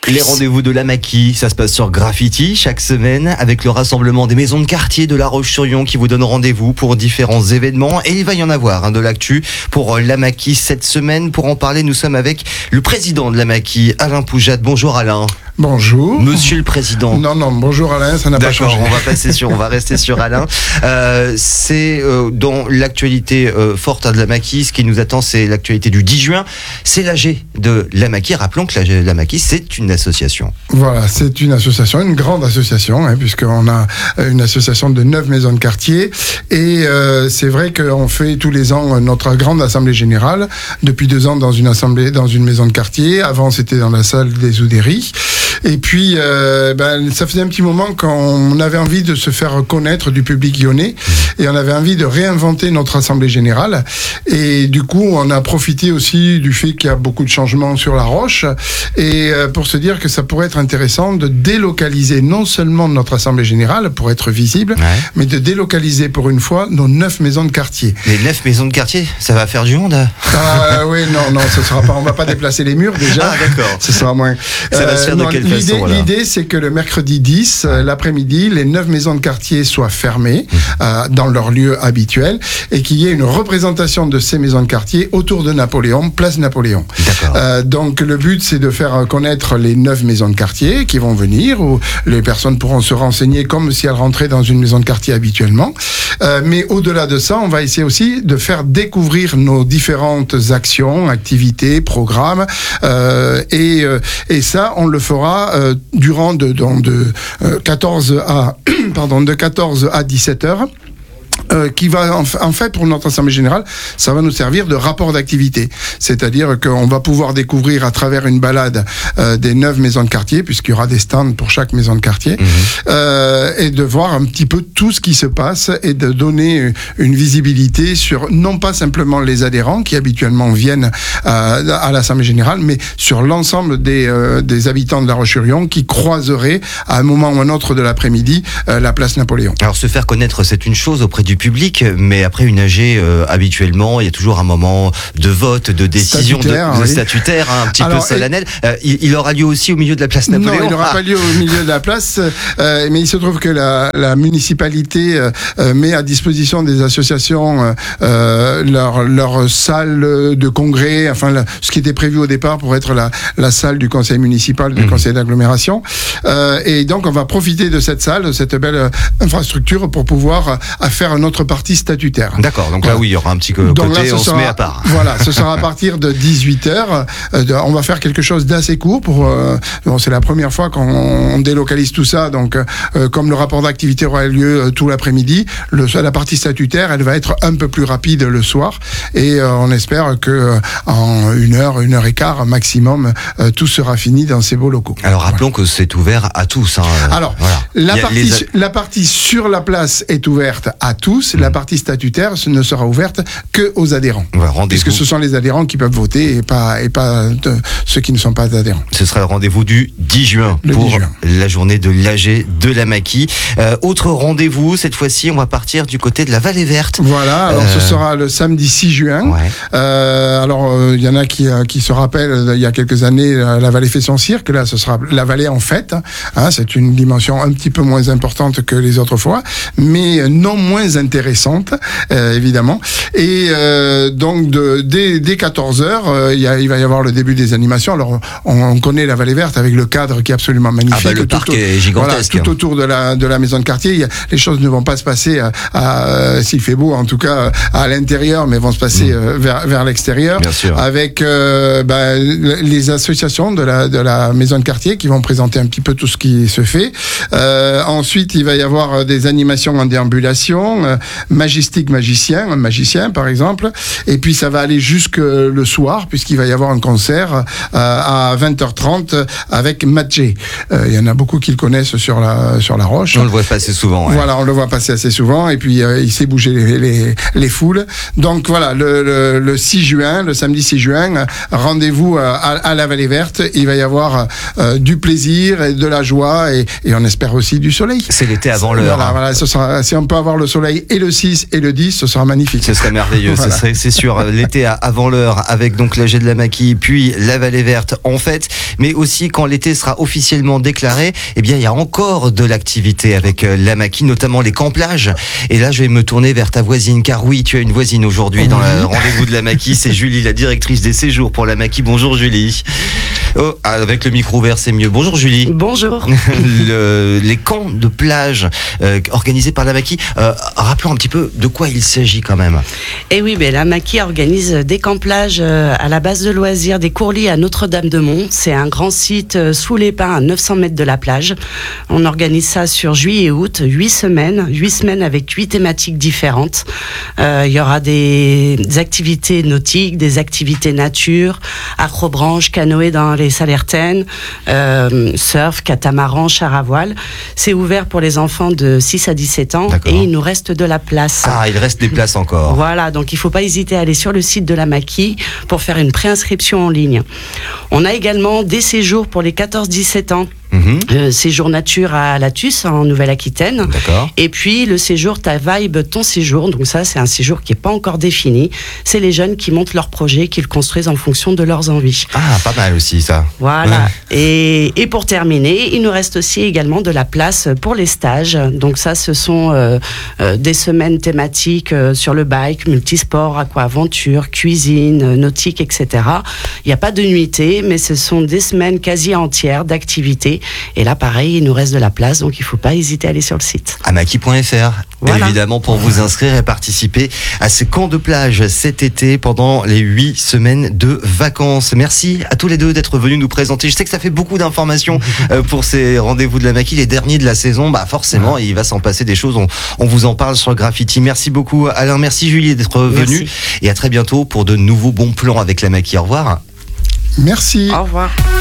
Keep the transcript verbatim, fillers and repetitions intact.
Les rendez-vous de la Maquis, ça se passe sur Graffiti chaque semaine avec le rassemblement des maisons de quartier de La Roche-sur-Yon qui vous donnent rendez-vous pour différents événements. Et il va y en avoir hein, de l'actu pour la Maquis cette semaine. Pour en parler, nous sommes avec le président de la Maquis, Alain Poujade. Bonjour Alain. Bonjour. Monsieur le président. Non, non, bonjour Alain, ça n'a pas changé. D'accord, on va passer sur, on va rester sur Alain. Euh, c'est euh, dans l'actualité euh, forte de la Maquis, ce qui nous attend, c'est l'actualité du dix juin. C'est l'A G de la Maquis. Rappelons que la, la Maquis, c'est une association. Voilà, c'est une association, une grande association, hein, puisqu'on a une association de neuf maisons de quartier. Et euh, c'est vrai qu'on fait tous les ans notre grande assemblée générale. Depuis deux ans dans une assemblée, dans une maison de quartier. Avant, c'était dans la salle des Oudéries. Et puis, euh, ben, ça faisait un petit moment qu'on avait envie de se faire connaître du public lyonnais et on avait envie de réinventer notre assemblée générale. Et du coup, on a profité aussi du fait qu'il y a beaucoup de changements sur La Roche et euh, pour se dire que ça pourrait être intéressant de délocaliser non seulement notre assemblée générale pour être visible, ouais. mais de délocaliser pour une fois nos neuf maisons de quartier. Les neuf maisons de quartier, ça va faire du monde. Ah oui, non, non, ce sera pas. On va pas déplacer les murs déjà. Ah d'accord. Ce sera moins. Ça euh, va se faire non, de quelle L'idée, façon, l'idée, c'est que le mercredi dix, euh, l'après-midi, les neuf maisons de quartier soient fermées mmh. euh, dans leur lieu habituel et qu'il y ait une représentation de ces maisons de quartier autour de Napoléon, place Napoléon. Euh, donc le but, c'est de faire connaître les neuf maisons de quartier qui vont venir, où les personnes pourront se renseigner comme si elles rentraient dans une maison de quartier habituellement. Euh, mais au-delà de ça, on va essayer aussi de faire découvrir nos différentes actions, activités, programmes, euh, et, euh, et ça, on le fera euh, durant de, de, de euh, quatorze à pardon de quatorze à dix-sept heures. Euh, qui va en, en fait pour notre assemblée générale, ça va nous servir de rapport d'activité. C'est-à-dire qu'on va pouvoir découvrir à travers une balade euh, des neuf maisons de quartier, puisqu'il y aura des stands pour chaque maison de quartier, mmh. euh, et de voir un petit peu tout ce qui se passe et de donner une visibilité sur non pas simplement les adhérents qui habituellement viennent euh, à l'assemblée générale, mais sur l'ensemble des, euh, des habitants de La Roche-sur-Yon qui croiseraient à un moment ou un autre de l'après-midi euh, la place Napoléon. Alors se faire connaître, c'est une chose auprès du public, mais après une A G, euh, habituellement, il y a toujours un moment de vote, de décision, statutaire, de, de oui. statutaire, hein, un petit Alors, peu solennel. Et... Euh, il, il aura lieu aussi au milieu de la place Napoléon. Non, il n'aura ah. pas lieu au milieu de la place, euh, mais il se trouve que la, la municipalité euh, met à disposition des associations euh, leur, leur salle de congrès, enfin la, ce qui était prévu au départ pour être la, la salle du conseil municipal, du mmh. conseil d'agglomération. Euh, et donc on va profiter de cette salle, de cette belle infrastructure pour pouvoir à faire notre partie statutaire. D'accord, donc voilà. Là oui, il y aura un petit côté, donc là, on sera, se met à part. Voilà, ce sera à partir de dix-huit heures. Euh, de, on va faire quelque chose d'assez court. Pour, euh, bon, c'est la première fois qu'on délocalise tout ça, donc euh, comme le rapport d'activité aura lieu euh, tout l'après-midi, le, la partie statutaire, elle va être un peu plus rapide le soir, et euh, on espère que euh, en une heure, une heure et quart maximum, euh, tout sera fini dans ces beaux locaux. Alors rappelons voilà. que c'est ouvert à tous. Hein. Alors, voilà. la, partie, les... la partie sur la place est ouverte à tous. Mmh. La partie statutaire ne sera ouverte que aux adhérents. Ouais, puisque ce sont les adhérents qui peuvent voter et pas, et pas de, ceux qui ne sont pas adhérents. Ce sera le rendez-vous du dix juin le pour dix juin. La journée de l'A G de la Maquis. Euh, autre rendez-vous, cette fois-ci, on va partir du côté de la Vallée Verte. Voilà, alors euh... ce sera le samedi six juin. Ouais. Euh, alors, il euh, y en a qui, euh, qui se rappellent, il y a quelques années, la Vallée fait son cirque. Là, ce sera la Vallée en fête. Hein, c'est une dimension un petit peu moins importante que les autres fois, mais non moins intéressante, euh, évidemment. Et euh, donc, de, dès, dès quatorze heures, euh, y a, il va y avoir le début des animations. Alors, on, on connaît la Vallée Verte avec le cadre qui est absolument magnifique. Ah bah, le parc tout, est gigantesque. Voilà, tout autour de la, de la maison de quartier. Y a, les choses ne vont pas se passer, à, à, s'il fait beau, en tout cas, à l'intérieur, mais vont se passer mmh. euh, vers, vers l'extérieur. Bien sûr. Avec euh, bah, les associations de la, de la maison de quartier qui vont présenter un petit peu tout ce qui se fait. Euh, ensuite, il va y avoir des animations en déambulation, euh, Majestic Magicien, un magicien par exemple, et puis ça va aller jusque le soir puisqu'il va y avoir un concert euh, à vingt heures trente avec Mathieu. Euh, il y en a beaucoup qui le connaissent sur la sur la Roche. On le voit passer souvent. Ouais. Voilà, on le voit passer assez souvent et puis euh, il sait bouger les, les les foules. Donc voilà, le, le, le six juin, le samedi six juin, rendez-vous à, à la Vallée Verte. Il va y avoir euh, du plaisir et de la joie et, et on espère aussi du soleil. C'est l'été avant l'heure. Voilà, voilà, ce sera, si on peut avoir le soleil février et le six et le dix, ce sera magnifique. Ce serait merveilleux, voilà. Ce serait, c'est sûr, l'été avant l'heure avec donc la Jet de la Maquis, puis la Vallée Verte en fête, mais aussi quand l'été sera officiellement déclaré, eh bien il y a encore de l'activité avec la Maquis, notamment les camps-plages. Et là, je vais me tourner vers ta voisine, car oui, tu as une voisine aujourd'hui oui. dans le rendez-vous de la Maquis. C'est Julie, la directrice des séjours pour la Maquis. Bonjour Julie. Oh, avec le micro ouvert, c'est mieux. Bonjour Julie. Bonjour. le, les camps de plage euh, organisés par la Maquis. Euh, rappelons un petit peu de quoi il s'agit quand même. Et oui, ben, la Maquis organise des camps plages euh, à la base de loisirs des Courlis à Notre-Dame-de-Mont. C'est un grand site euh, sous les pins à neuf cents mètres de la plage. On organise ça sur juillet et août, huit semaines, huit semaines avec huit thématiques différentes. Euh, il y aura des, des activités nautiques, des activités nature, acrobranche, canoë dans les Salertaines, euh, surf, catamaran, char à voile. C'est ouvert pour les enfants de six à dix-sept ans. D'accord. Et il nous reste de la place. Ah, il reste des places encore. Voilà, donc il ne faut pas hésiter à aller sur le site de la Maquis pour faire une préinscription en ligne. On a également des séjours pour les quatorze dix-sept ans. Mmh. Euh, séjour nature à Latus en Nouvelle-Aquitaine. D'accord. Et puis le séjour Ta Vibe, ton séjour. Donc ça, c'est un séjour qui n'est pas encore défini. C'est les jeunes qui montent leur projet, qui le construisent en fonction de leurs envies. Ah, pas mal aussi ça. Voilà. Ouais. Et, et pour terminer, il nous reste aussi également de la place pour les stages. Donc ça, ce sont euh, euh, des semaines thématiques euh, sur le bike, multisport, aqua-aventure, cuisine, nautique, et cetera. Il n'y a pas de nuitée, mais ce sont des semaines quasi entières d'activités. Et là, pareil, il nous reste de la place, donc il ne faut pas hésiter à aller sur le site. Amaquis point F R, voilà. Évidemment, pour vous inscrire et participer à ces camps de plage cet été pendant les huit semaines de vacances. Merci à tous les deux d'être venus nous présenter. Je sais que ça fait beaucoup d'informations pour ces rendez-vous de la Maquis, les derniers de la saison. Bah forcément, il va s'en passer des choses. On, on vous en parle sur Graffiti. Merci beaucoup, Alain. Merci Julie d'être venu. Et à très bientôt pour de nouveaux bons plans avec la Maquis. Au revoir. Merci. Au revoir.